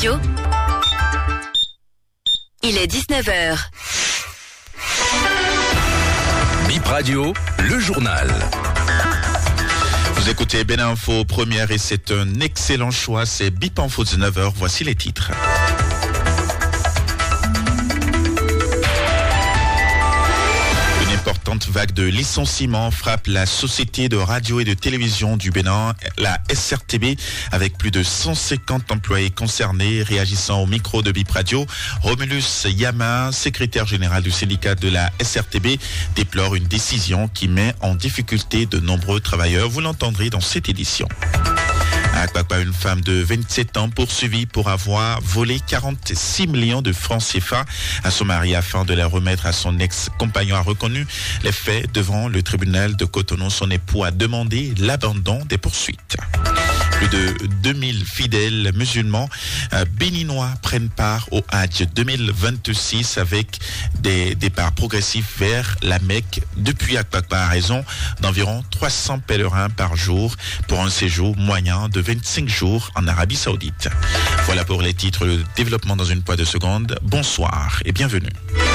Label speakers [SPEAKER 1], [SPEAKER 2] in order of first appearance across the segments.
[SPEAKER 1] Radio. Il est 19h.
[SPEAKER 2] BIP Radio, le journal. Vous écoutez Bénin Info première et c'est un excellent choix. C'est BIP Info 19h. Voici les titres. Une importante vague de licenciements frappe la Société de radio et de télévision du Bénin, la SRTB, avec plus de 150 employés concernés. Réagissant au micro de BIP Radio, Romulus Yama, secrétaire général du syndicat de la SRTB, déplore une décision qui met en difficulté de nombreux travailleurs. Vous l'entendrez dans cette édition. À Akpakpa, une femme de 27 ans poursuivie pour avoir volé 46 millions de francs CFA à son mari afin de les remettre à son ex-compagnon, a reconnu les faits devant le tribunal de Cotonou. Son époux a demandé l'abandon des poursuites. Plus de 2000 fidèles musulmans béninois prennent part au Hajj 2026 avec des départs progressifs vers la Mecque depuis Akpakpa à raison d'environ 300 pèlerins par jour pour un séjour moyen de 25 jours en Arabie Saoudite. Voilà pour les titres, le développement dans une poignée de secondes. Bonsoir et bienvenue.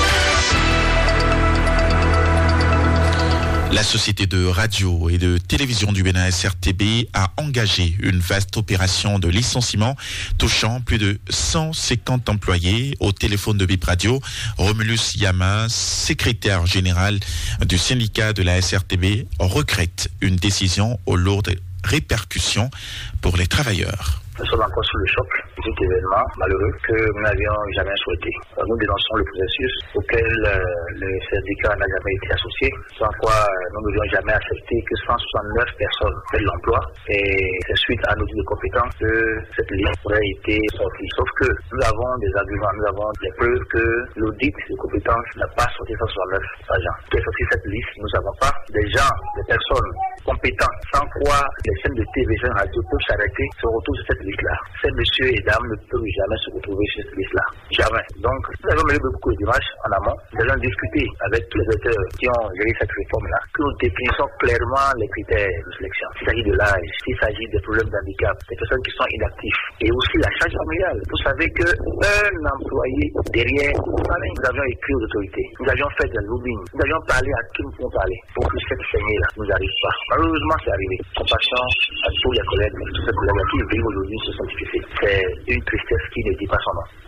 [SPEAKER 2] La Société de radio et de télévision du Bénin SRTB a engagé une vaste opération de licenciement touchant plus de 150 employés. Au téléphone de BIP Radio, Romulus Yama, secrétaire général du syndicat de la SRTB, regrette une décision aux lourdes répercussions pour les travailleurs.
[SPEAKER 3] Nous sommes encore sous le choc de cet événement malheureux que nous n'avions jamais souhaité. Nous dénonçons le processus auquel le syndicat n'a jamais été associé, sans quoi nous n'aurions jamais accepté que 169 personnes prennent l'emploi. Et c'est suite à nos de compétences que cette liste aurait été sortie. Sauf que nous avons des arguments, nous avons des preuves que l'audit de compétences n'a pas sorti 169 agents. Qui a sorti cette liste, nous ne savons pas. Des gens, des personnes compétentes, sans quoi les chaînes de télévision et radio peuvent s'arrêter, se retrouvent sur cette liste-là. Ces messieurs et dames ne peuvent jamais se retrouver sur cette liste-là. Jamais. Donc, nous avons mené beaucoup de démarches en amont. Nous allons discuter avec tous les acteurs qui ont géré cette réforme-là, que nous définissons clairement les critères de sélection. S'il s'agit de l'âge, s'il s'agit des problèmes d'handicap, des personnes qui sont inactives, et aussi la charge familiale. Vous savez qu'un employé derrière, nous avions écrit aux autorités, nous avions fait de lobbying, nous avions parlé à qui nous pouvons parler pour que cette saignée-là nous arrive pas. Malheureusement, c'est arrivé. Compassion à tous les collègues, tous ces collègues qui vivent aujourd'hui se sont difficiles. C'est une tristesse qui ne dit pas son nom.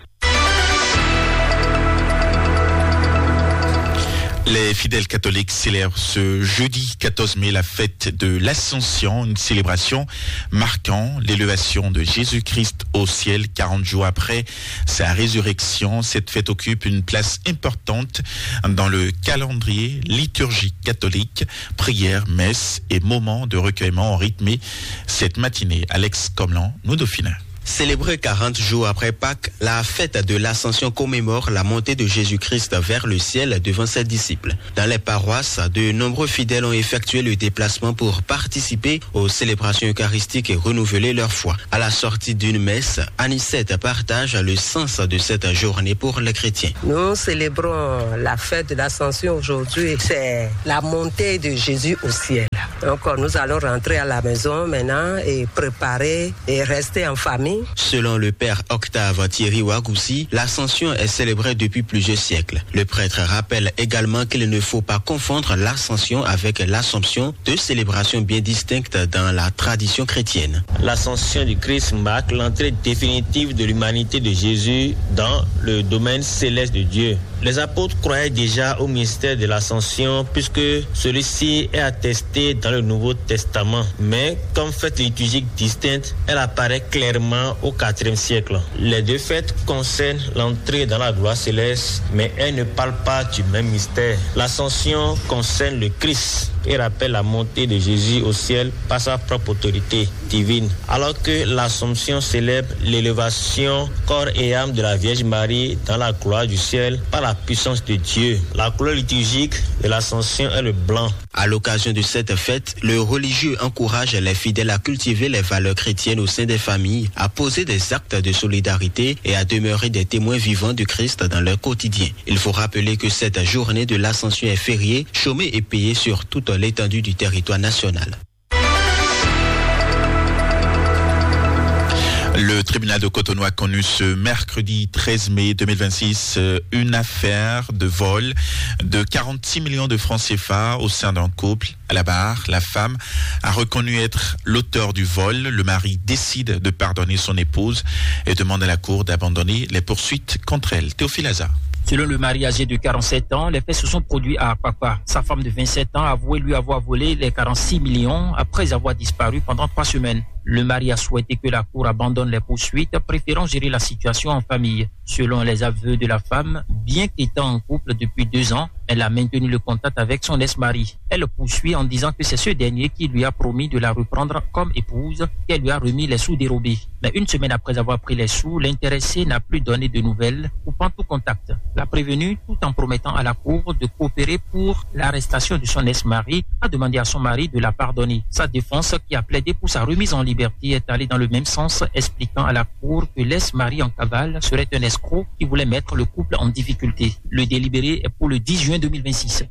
[SPEAKER 2] Les fidèles catholiques célèbrent ce jeudi 14 mai la fête de l'Ascension, une célébration marquant l'élévation de Jésus-Christ au ciel 40 jours après sa résurrection. Cette fête occupe une place importante dans le calendrier liturgique catholique. Prières, messes et moments de recueillement ont rythmé cette matinée. Alex Comlan, nous Dauphinais.
[SPEAKER 4] Célébrée 40 jours après Pâques, la fête de l'Ascension commémore la montée de Jésus-Christ vers le ciel devant ses disciples. Dans les paroisses, de nombreux fidèles ont effectué le déplacement pour participer aux célébrations eucharistiques et renouveler leur foi. À la sortie d'une messe, Anicette partage le sens de cette journée pour les chrétiens.
[SPEAKER 5] Nous célébrons la fête de l'Ascension aujourd'hui. C'est la montée de Jésus au ciel. Donc nous allons rentrer à la maison maintenant et préparer et rester en famille.
[SPEAKER 4] Selon le père Octave Thierry Wagoussi, l'Ascension est célébrée depuis plusieurs siècles. Le prêtre rappelle également qu'il ne faut pas confondre l'Ascension avec l'Assomption, deux célébrations bien distinctes dans la tradition chrétienne.
[SPEAKER 6] L'Ascension du Christ marque l'entrée définitive de l'humanité de Jésus dans le domaine céleste de Dieu. Les apôtres croyaient déjà au mystère de l'Ascension puisque celui-ci est attesté dans le Nouveau Testament. Mais comme fête liturgique distincte, elle apparaît clairement au IVe siècle. Les deux fêtes concernent l'entrée dans la gloire céleste, mais elles ne parlent pas du même mystère. L'Ascension concerne le Christ et rappelle la montée de Jésus au ciel par sa propre autorité divine, alors que l'Assomption célèbre l'élévation corps et âme de la Vierge Marie dans la gloire du ciel par la puissance de Dieu. La couleur liturgique de l'Ascension est le blanc.
[SPEAKER 4] À l'occasion de cette fête, le religieux encourage les fidèles à cultiver les valeurs chrétiennes au sein des familles, à poser des actes de solidarité et à demeurer des témoins vivants du Christ dans leur quotidien. Il faut rappeler que cette journée de l'Ascension est fériée, chômée et payée sur toute l'étendue du territoire national.
[SPEAKER 2] Le tribunal de Cotonou a connu ce mercredi 13 mai 2026 une affaire de vol de 46 millions de francs CFA au sein d'un couple. À la barre, la femme a reconnu être l'auteur du vol. Le mari décide de pardonner son épouse et demande à la cour d'abandonner les poursuites contre elle. Théophile Hazard.
[SPEAKER 1] Selon le mari âgé de 47 ans, les faits se sont produits à Akpakpa. Sa femme de 27 ans a avoué lui avoir volé les 46 millions après avoir disparu pendant 3 semaines. Le mari a souhaité que la cour abandonne les poursuites, préférant gérer la situation en famille. Selon les aveux de la femme, bien qu'étant en couple depuis 2 ans, elle a maintenu le contact avec son ex-mari. Elle le poursuit en disant que c'est ce dernier qui lui a promis de la reprendre comme épouse, qu'elle lui a remis les sous dérobés. Mais 1 semaine après avoir pris les sous, l'intéressé n'a plus donné de nouvelles, coupant tout contact. La prévenue, tout en promettant à la cour de coopérer pour l'arrestation de son ex-mari, a demandé à son mari de la pardonner. Sa défense, qui a plaidé pour sa remise en liberté, est allée dans le même sens, expliquant à la cour que l'ex-mari en cavale serait un escroc qui voulait mettre le couple en difficulté. Le délibéré est pour le 10 juin 2026.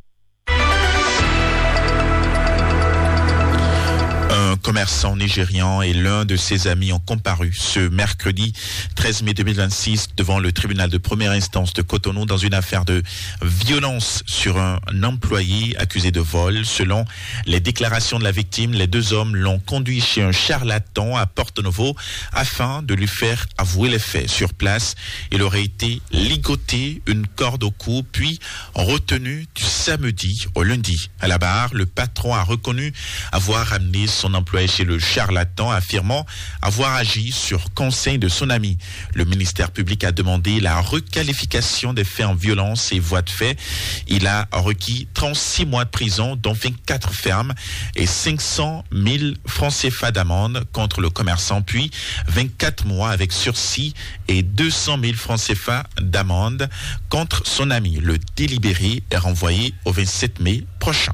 [SPEAKER 2] Un commerçant nigérian et l'un de ses amis ont comparu ce mercredi 13 mai 2026 devant le tribunal de première instance de Cotonou dans une affaire de violence sur un employé accusé de vol. Selon les déclarations de la victime, les 2 hommes l'ont conduit chez un charlatan à Porto-Novo afin de lui faire avouer les faits. Sur place, il aurait été ligoté, une corde au cou, puis retenu du samedi au lundi. À la barre, le patron a reconnu avoir amené son employé chez le charlatan, affirmant avoir agi sur conseil de son ami. Le ministère public a demandé la requalification des faits en violence et voies de fait. Il a requis 36 mois de prison, dont 24 fermes et 500 000 francs CFA d'amende contre le commerçant, puis 24 mois avec sursis et 200 000 francs CFA d'amende contre son ami. Le délibéré est renvoyé au 27 mai prochain.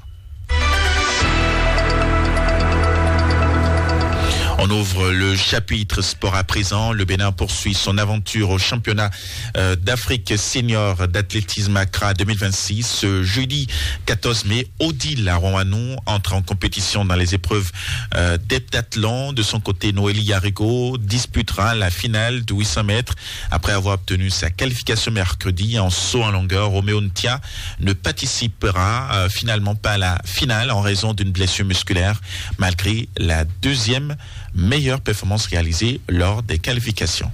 [SPEAKER 2] On ouvre le chapitre sport à présent. Le Bénin poursuit son aventure au championnat d'Afrique senior d'athlétisme Accra 2026. Ce jeudi 14 mai, Odile Arouanou entre en compétition dans les épreuves d'heptathlon. De son côté, Noélie Yarego disputera la finale de 800 mètres. Après avoir obtenu sa qualification mercredi en saut en longueur, Roméo Ntia ne participera finalement pas à la finale en raison d'une blessure musculaire, malgré la 2e meilleure performance réalisée lors des qualifications.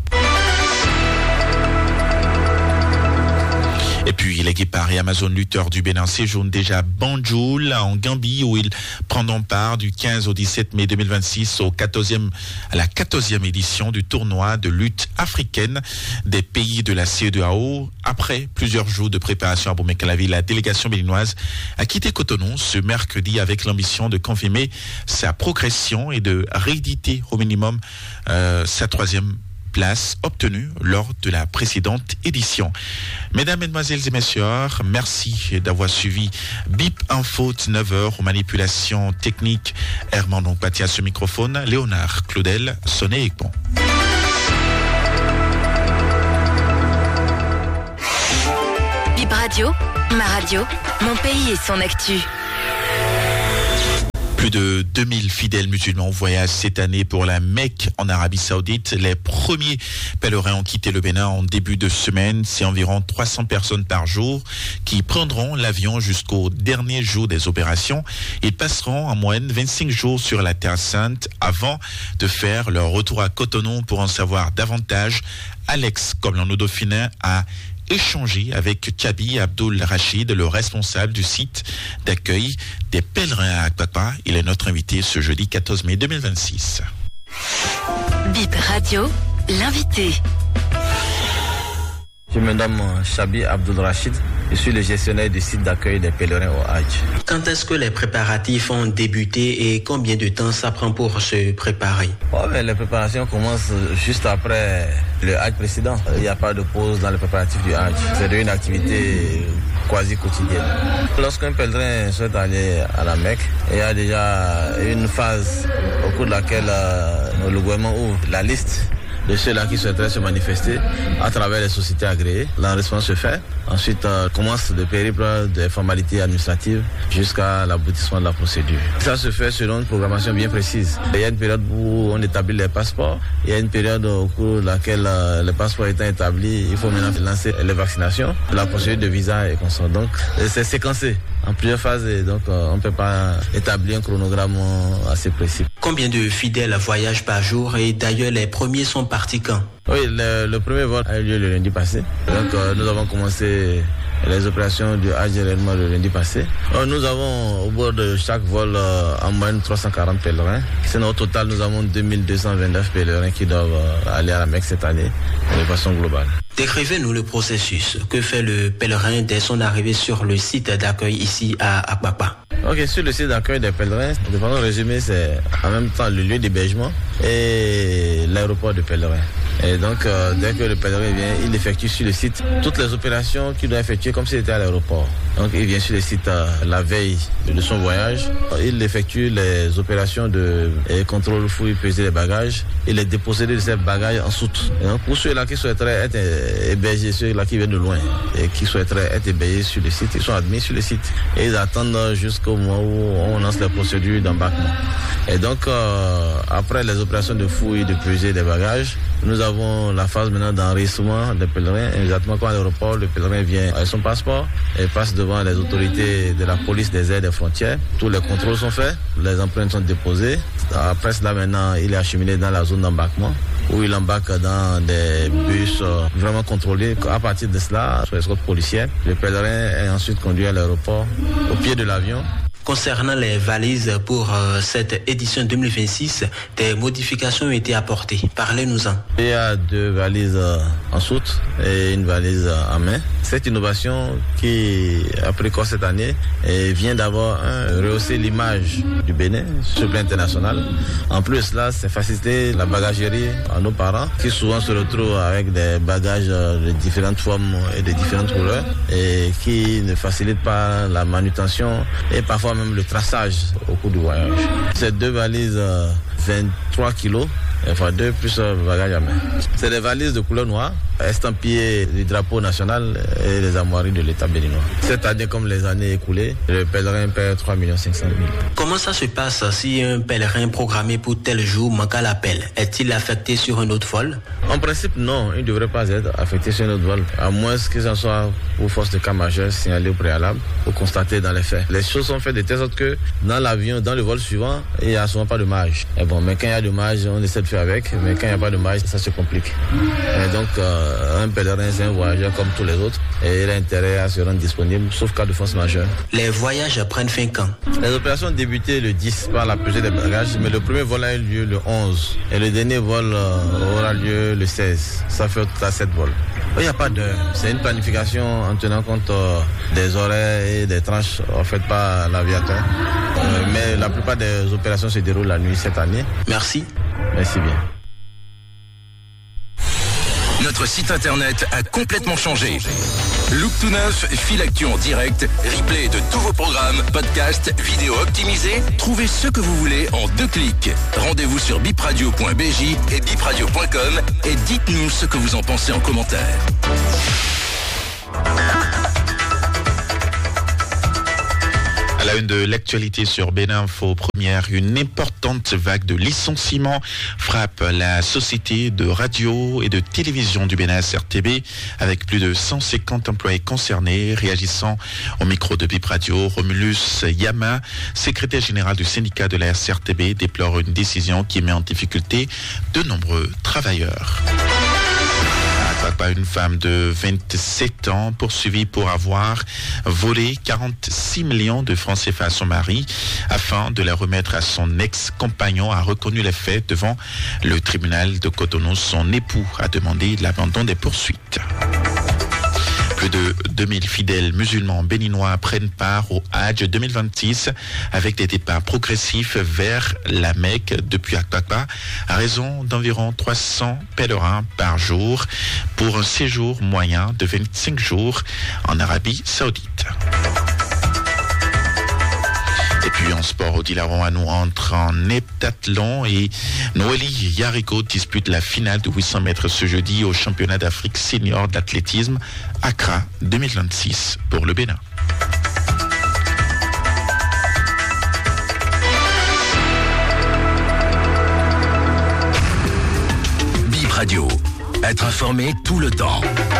[SPEAKER 2] Et puis, les guépards et Amazon lutteurs du Bénin séjournent déjà à Banjul, en Gambie, où ils prendront part du 15 au 17 mai 2026 à la 14e édition du tournoi de lutte africaine des pays de la CEDEAO. Après plusieurs jours de préparation à Boumé-Calavi, la délégation béninoise a quitté Cotonou ce mercredi avec l'ambition de confirmer sa progression et de rééditer au minimum sa 3e place obtenue lors de la précédente édition. Mesdames, Mesdemoiselles et Messieurs, merci d'avoir suivi BIP Info 9h aux manipulations techniques. Herman Paty à ce microphone, Léonard Claudel, Sonné et Bon.
[SPEAKER 7] BIP Radio, ma radio, mon pays et son actu.
[SPEAKER 2] Plus de 2000 fidèles musulmans voyagent cette année pour la Mecque en Arabie Saoudite. Les premiers pèlerins ont quitté le Bénin en début de semaine. C'est environ 300 personnes par jour qui prendront l'avion jusqu'au dernier jour des opérations. Ils passeront en moyenne 25 jours sur la Terre Sainte avant de faire leur retour à Cotonou. Pour en savoir davantage, Alex Dauphin a échangé avec Kabi Abdul Rachid, le responsable du site d'accueil des pèlerins à Akpakpa. Il est notre invité ce jeudi 14 mai 2026.
[SPEAKER 7] BIP Radio, l'invité.
[SPEAKER 8] Je me nomme Chabi Abdul Rachid. Je suis le gestionnaire du site d'accueil des pèlerins au Hajj.
[SPEAKER 4] Quand est-ce que les préparatifs ont débuté et combien de temps ça prend pour se préparer?
[SPEAKER 8] Les préparations commencent juste après le Hajj précédent. Il n'y a pas de pause dans les préparatifs du Hajj. C'est une activité quasi quotidienne. Lorsqu'un pèlerin souhaite aller à la Mecque, il y a déjà une phase au cours de laquelle le gouvernement ouvre la liste de ceux-là qui souhaiteraient se manifester à travers les sociétés agréées. L'enregistrement se fait. Ensuite, commence le périple des formalités administratives jusqu'à l'aboutissement de la procédure. Ça se fait selon une programmation bien précise. Il y a une période où on établit les passeports. Il y a une période au cours de laquelle les passeports étant établis, il faut maintenant lancer les vaccinations. La procédure de visa est constante. Donc, c'est séquencé en plusieurs phases et donc on ne peut pas établir un chronogramme assez précis.
[SPEAKER 4] Combien de fidèles voyagent par jour et d'ailleurs les premiers sont partis quand?
[SPEAKER 8] Oui, le premier vol a eu lieu le lundi passé. Donc nous avons commencé les opérations du Hajj réellement le lundi passé. Nous avons au bord de chaque vol en moyenne 340 pèlerins. Sinon au total nous avons 2229 pèlerins qui doivent aller à la Mecque cette année de façon globale.
[SPEAKER 4] Décrivez-nous le processus. Que fait le pèlerin dès son arrivée sur le site d'accueil ici à Akpakpa?
[SPEAKER 8] Ok, sur le site d'accueil des pèlerins, de façon résumée, c'est en même temps le lieu d'hébergement et l'aéroport de pèlerins. Et donc, dès que le pèlerin vient, il effectue sur le site toutes les opérations qu'il doit effectuer comme s'il était à l'aéroport. Donc, il vient sur le site la veille de son voyage. Il effectue les opérations de contrôle, fouille, peser les bagages et les déposséder de ces bagages en soute. Et donc, pour ceux-là qui souhaiteraient être hébergés, ceux-là qui viennent de loin et qui souhaiteraient être hébergés sur le site, ils sont admis sur le site. Et ils attendent jusqu'au moment où on lance les procédures d'embarquement. Et donc, après les opérations de fouille, de peser des bagages, nous avons la phase maintenant d'enregistrement des pèlerins. Exactement comme à l'aéroport, le pèlerin vient avec son passeport et passe devant les autorités de la police des airs des frontières. Tous les contrôles sont faits, les empreintes sont déposées. Après cela, maintenant, il est acheminé dans la zone d'embarquement où il embarque dans des bus vraiment contrôlés. À partir de cela, sur l'escorte policière, le pèlerin est ensuite conduit à l'aéroport au pied de l'avion.
[SPEAKER 4] Concernant les valises pour cette édition 2026, des modifications ont été apportées. Parlez-nous-en.
[SPEAKER 8] Il y a 2 valises en soute et une valise en main. Cette innovation qui a pris corps cette année vient d'avoir rehausser l'image du Bénin sur le plan international. En plus, là, c'est faciliter la bagagerie à nos parents qui souvent se retrouvent avec des bagages de différentes formes et de différentes couleurs et qui ne facilitent pas la manutention et parfois même le traçage au cours du voyage. Ces 2 valises 23 kilos, enfin 2 plus bagages à main. C'est des valises de couleur noire, estampillées du drapeau national et les armoiries de l'État béninois. Cette année, comme les années écoulées, le pèlerin perd 3 500 000.
[SPEAKER 4] Comment ça se passe si un pèlerin programmé pour tel jour manque à l'appel? Est-il affecté sur un autre vol?
[SPEAKER 8] En principe, non, il ne devrait pas être affecté sur un autre vol, à moins que ce soit pour force de cas majeure signalée au préalable ou constatée dans les faits. Les choses sont faites de telle sorte que dans l'avion, dans le vol suivant, il n'y a souvent pas de marge. Et bon, mais quand il y a de marge, on essaie de faire avec, mais quand il n'y a pas de marge, ça se complique. Et donc, un pèlerin, c'est un voyageur comme tous les autres, et il a intérêt à se rendre disponible, sauf cas de force majeure.
[SPEAKER 4] Les voyages prennent fin quand?
[SPEAKER 8] Les opérations ont débuté le 10 par la pesée des bagages, mais le premier vol a eu lieu le 11, et le dernier vol aura lieu le 16. Ça fait au total 7 vols. Il n'y a pas d'heure. C'est une planification en tenant compte des horaires et des tranches faites par l'aviateur. Mais la plupart des opérations se déroulent la nuit cette année.
[SPEAKER 4] Merci.
[SPEAKER 8] Merci bien.
[SPEAKER 9] Notre site internet a complètement changé. Look tout neuf, fil actu en direct, replay de tous vos programmes, podcasts, vidéos optimisées. Trouvez ce que vous voulez en 2 clics. Rendez-vous sur bipradio.bj et bipradio.com et dites-nous ce que vous en pensez en commentaire.
[SPEAKER 2] À la une de l'actualité sur Bénin Info Première, une importante vague de licenciements frappe la société de radio et de télévision du Bénin SRTB avec plus de 150 employés concernés. Réagissant au micro de Bip Radio, Romulus Yama, secrétaire général du syndicat de la SRTB, déplore une décision qui met en difficulté de nombreux travailleurs. Une femme de 27 ans poursuivie pour avoir volé 46 millions de francs CFA à son mari afin de la remettre à son ex-compagnon, a reconnu les faits devant le tribunal de Cotonou. Son époux a demandé l'abandon des poursuites. Plus de 2000 fidèles musulmans béninois prennent part au Hajj 2026 avec des départs progressifs vers la Mecque depuis Akpakpa à raison d'environ 300 pèlerins par jour pour un séjour moyen de 25 jours en Arabie Saoudite. Et puis Puis en sport, Odile Arouanou entre en heptathlon et Noélie Yariko dispute la finale de 800 mètres ce jeudi au championnat d'Afrique senior d'athlétisme Accra 2026 pour le Bénin.
[SPEAKER 9] Bip Radio. Être informé tout le temps.